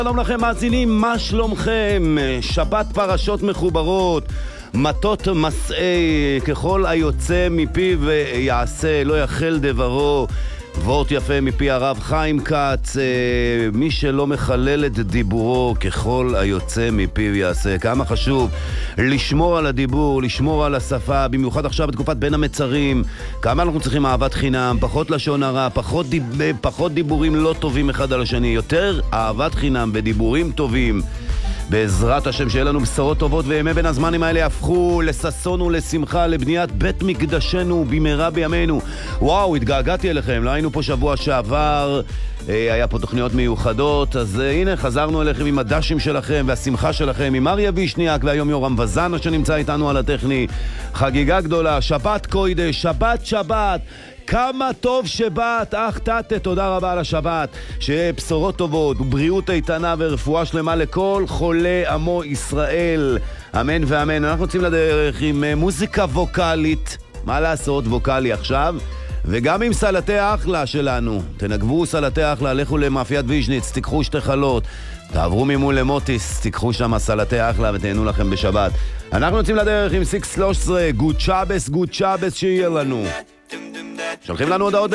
שלום לכם מאזינים, מה שלומכם? שבת פרשות מחוברות, מטות מסעי, ככל היוצא מפיו יעשה, לא יחל דברו. וורט יפה מפי הרב חיים כץ, מי שלא מחלל את דיבורו, ככל היוצא מפיו יעשה. כמה חשוב לשמור על הדיבור, לשמור על השפה, במיוחד עכשיו בתקופת בין המצרים. כמה אנחנו צריכים אהבת חינם, פחות לשון הרע, פחות דיבורים לא טובים אחד על השני, יותר אהבת חינם ודיבורים טובים. בעזרת השם שיהיה לנו בשורות טובות, וימי בין הזמנים האלה יהפכו לששון ולשמחה, לבניית בית מקדשנו במהרה בימינו. וואו, התגעגעתי אליכם, לא היינו פה שבוע שעבר, היה פה תוכניות מיוחדות, אז הנה חזרנו אליכם עם הדשים שלכם והשמחה שלכם, עם אריה וישניאק והיום יורם וזנה שנמצא איתנו על הטכני. חגיגה גדולה, שבת קוידש, שבת כמה טוב שבאת, אך תתה, תודה רבה על השבת, שיהיה בשורות טובות ובריאות איתנה ורפואה שלמה לכל חולי עמו ישראל, אמן ואמן. אנחנו יוצאים לדרך עם מוזיקה ווקלית, מה לעשות, ווקלי עכשיו, וגם עם סלטי אחלה שלנו. תנגבו סלטי אחלה, לכו למאפיית ויז'ניץ, תיקחו שתי חלות, תעברו ממול למוטיס, תיקחו שם סלטי אחלה ותהנו לכם בשבת. אנחנו יוצאים לדרך עם 613, גוד שבס שיהיה לנו. שולחים לנו הודעות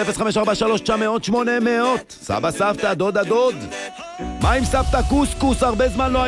ב-0543-900-800. סבא סבתא, דודה דוד, מה עם סבתא קוסקוס? הרבה זמן לא